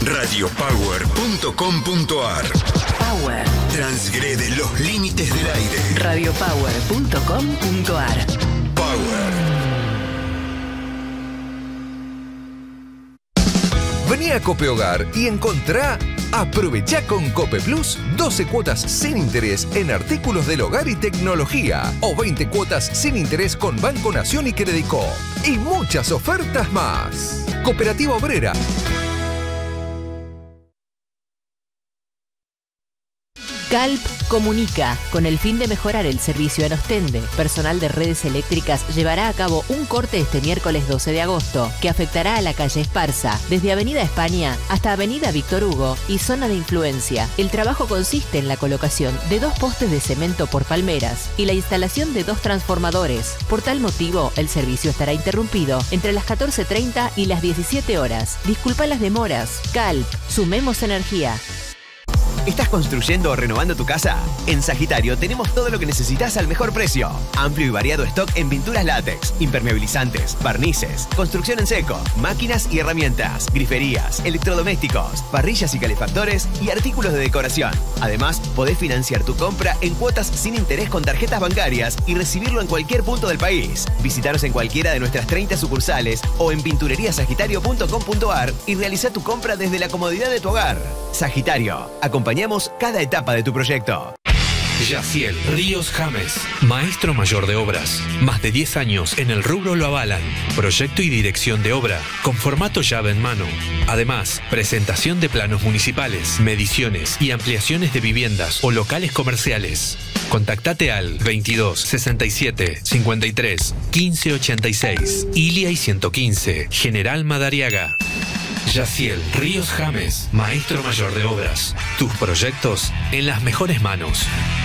Radiopower.com.ar. Power. Transgrede los límites del aire. Radiopower.com.ar. Power. Vení a Cope Hogar y aprovechá con Cope Plus 12 cuotas sin interés en artículos del hogar y tecnología o 20 cuotas sin interés con Banco Nación y Credicó. Y muchas ofertas más. Cooperativa Obrera. Calp comunica. Con el fin de mejorar el servicio en Ostende, personal de redes eléctricas llevará a cabo un corte este miércoles 12 de agosto que afectará a la calle Esparza, desde Avenida España hasta Avenida Víctor Hugo y zona de influencia. El trabajo consiste en la colocación de 2 postes de cemento por palmeras y la instalación de 2 transformadores. Por tal motivo, el servicio estará interrumpido entre las 14:30 y las 17 horas. Disculpa las demoras. Calp, sumemos energía. ¿Estás construyendo o renovando tu casa? En Sagitario tenemos todo lo que necesitas al mejor precio. Amplio y variado stock en pinturas látex, impermeabilizantes, barnices, construcción en seco, máquinas y herramientas, griferías, electrodomésticos, parrillas y calefactores y artículos de decoración. Además, podés financiar tu compra en cuotas sin interés con tarjetas bancarias y recibirlo en cualquier punto del país. Visítanos en cualquiera de nuestras 30 sucursales o en pintureriasagitario.com.ar y realiza tu compra desde la comodidad de tu hogar. Sagitario, acompañamos cada etapa de tu proyecto. Yaciel Ríos James, maestro mayor de obras. Más de 10 años en el rubro lo avalan. Proyecto y dirección de obra, con formato llave en mano. Además, presentación de planos municipales, mediciones y ampliaciones de viviendas o locales comerciales. Contactate al 22 67 53 15 86, Ilia y 115, General Madariaga. Yaciel Ríos James, maestro mayor de obras. Tus proyectos en las mejores manos.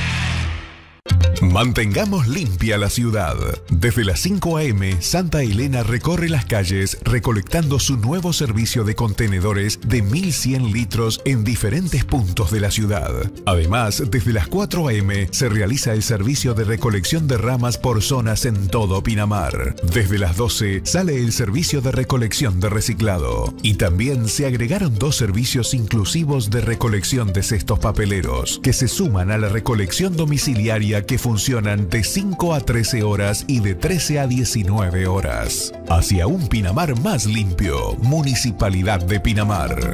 Mantengamos limpia la ciudad. Desde las 5 a.m., Santa Elena recorre las calles recolectando su nuevo servicio de contenedores de 1.100 litros en diferentes puntos de la ciudad. Además, desde las 4 a.m. se realiza el servicio de recolección de ramas por zonas en todo Pinamar. Desde las 12 sale el servicio de recolección de reciclado. Y también se agregaron 2 servicios inclusivos de recolección de cestos papeleros, que se suman a la recolección domiciliaria que funcionan de 5 a 13 horas y de 13 a 19 horas. Hacia un Pinamar más limpio. Municipalidad de Pinamar.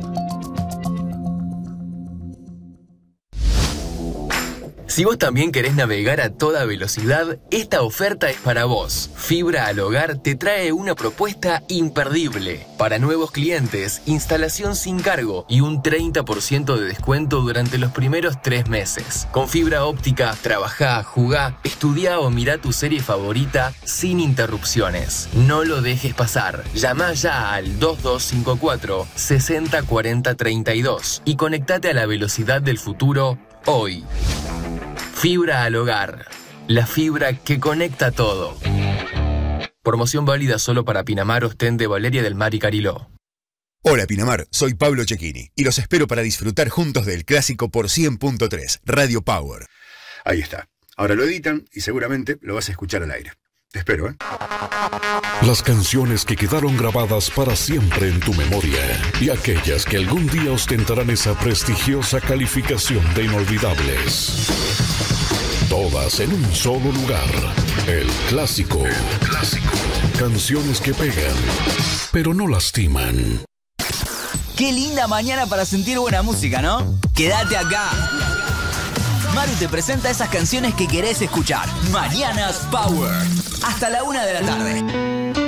Si vos también querés navegar a toda velocidad, esta oferta es para vos. Fibra al Hogar te trae una propuesta imperdible. Para nuevos clientes, instalación sin cargo y un 30% de descuento durante los primeros 3 meses. Con fibra óptica, trabajá, jugá, estudiá o mirá tu serie favorita sin interrupciones. No lo dejes pasar. Llama ya al 2254 60 40 32 y conectate a la velocidad del futuro hoy. Fibra al Hogar, la fibra que conecta todo. Promoción válida solo para Pinamar, Ostende, Valeria del Mar y Cariló. Hola Pinamar, soy Pablo Cecchini y los espero para disfrutar juntos del clásico por 100.3, Radio Power. Ahí está. Ahora lo editan y seguramente lo vas a escuchar al aire. Te espero, ¿eh? Las canciones que quedaron grabadas para siempre en tu memoria y aquellas que algún día ostentarán esa prestigiosa calificación de inolvidables. Todas en un solo lugar. El clásico. Canciones que pegan, pero no lastiman. Qué linda mañana para sentir buena música, ¿no? Quédate acá. Maru te presenta esas canciones que querés escuchar. Mañanas Power. Hasta la 1 de la tarde.